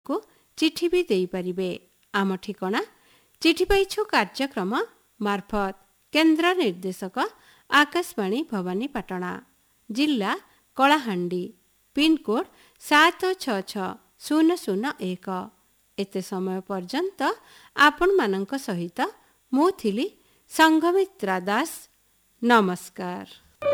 को चिठी भी देइपारिबे। आम ठिकଣା चिठी पाइछु कार्यक्रम मार्फत केन्द्र निर्देशक आकाशवाणी भवानीपाटଣା जिल्ला कलाहांडी पिनकोड 766001। एते समय पर्यंत आपण मानक सहित मु थिली संघमित्रा दास। नमस्कार।